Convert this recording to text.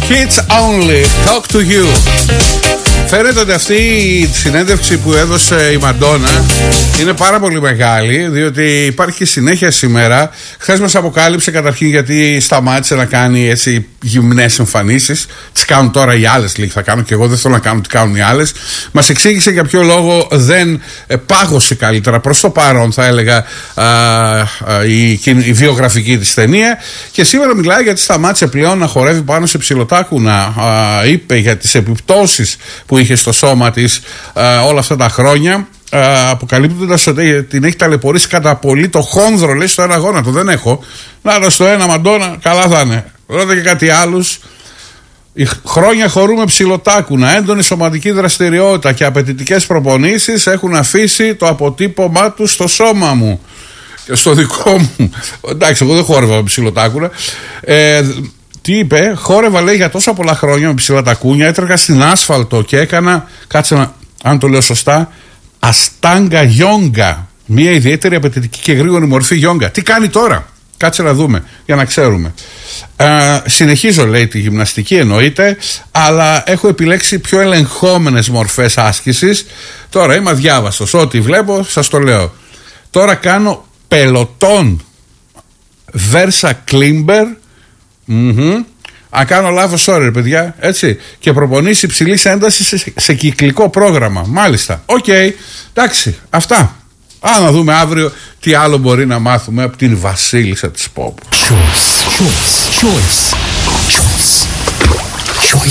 Hits Only, Talk to You. Φαίνεται ότι αυτή η συνέντευξη που έδωσε η Μαντόνα είναι πάρα πολύ μεγάλη, διότι υπάρχει συνέχεια σήμερα. Χθες μας αποκάλυψε καταρχήν γιατί σταμάτησε να κάνει έτσι γυμνές εμφανίσεις. Τις κάνουν τώρα οι άλλες, λέει, θα κάνω και εγώ, δεν θέλω να κάνω τι κάνουν οι άλλες. Μας εξήγησε για ποιο λόγο δεν πάγωσε καλύτερα προς το παρόν, θα έλεγα, η βιογραφική της ταινία. Και σήμερα μιλάει γιατί σταμάτησε πλέον να χορεύει πάνω σε ψιλοτάκουνα. Είπε για τις επιπτώσεις που είχε στο σώμα της όλα αυτά τα χρόνια, αποκαλύπτοντας ότι την έχει ταλαιπωρήσει κατά πολύ το χόνδρο, λέει, στο ένα γόνατο. Δεν έχω. Να στο ένα, Μαντόνα, καλά θα είναι. Ρώτα και κάτι άλλους. Χρόνια χορούμε ψιλοτάκουνα, έντονη σωματική δραστηριότητα και απαιτητικές προπονήσεις έχουν αφήσει το αποτύπωμά του στο σώμα μου και στο δικό μου. Εντάξει, εγώ δεν χόρευα με ψιλοτάκουνα. Τι είπε, χόρευα, λέει, για τόσα πολλά χρόνια με ψηλά τακούνια, έτρεγα στην άσφαλτο και έκανα, κάτσε αν το λέω σωστά, αστάγκα γιόγκα. Μια ιδιαίτερη απαιτητική και γρήγορη μορφή γιόγκα. Τι κάνει τώρα, κάτσε να δούμε για να ξέρουμε. Συνεχίζω, λέει, τη γυμναστική, εννοείται, αλλά έχω επιλέξει πιο ελεγχόμενες μορφές άσκησης. Τώρα είμαι αδιάβαστος, ό,τι βλέπω σας το λέω. Τώρα κάνω πελωτόν, Versa Climber. Αν κάνω λάθος, sorry, παιδιά, έτσι. Και προπονήσει υψηλής έντασης σε κυκλικό πρόγραμμα. Μάλιστα. Οκ, εντάξει, αυτά. Να δούμε αύριο τι άλλο μπορεί να μάθουμε από την βασίλισσα της pop.